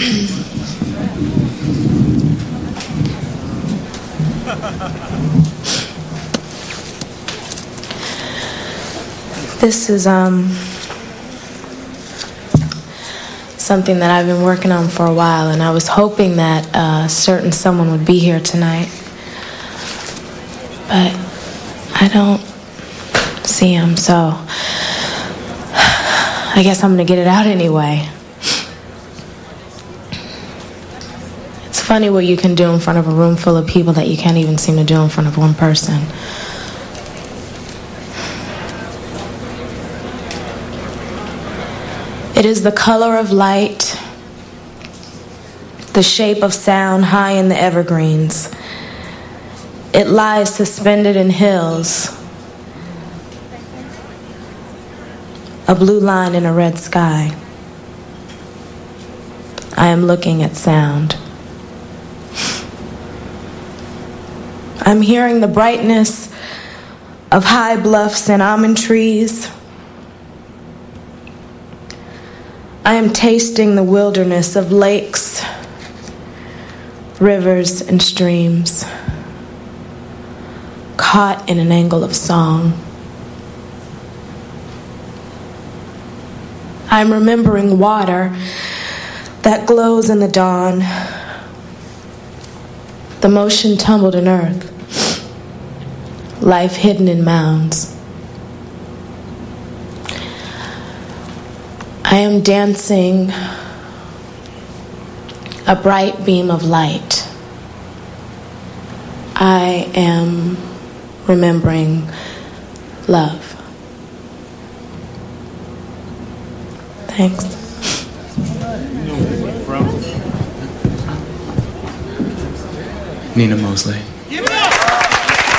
This is something that I've been working on for a while, and I was hoping that a certain someone would be here tonight, but I don't see him, so I guess I'm gonna get it out anyway. It's funny what you can do in front of a room full of people that you can't even seem to do in front of one person. It is the color of light, the shape of sound high in the evergreens. It lies suspended in hills, a blue line in a red sky. I am looking at sound. I'm hearing the brightness of high bluffs and almond trees. I am tasting the wilderness of lakes, rivers, and streams, caught in an angle of song. I'm remembering water that glows in the dawn, the motion tumbled in earth, life hidden in mounds. I am dancing a bright beam of light. I am remembering love. Thanks. Nina Mosley.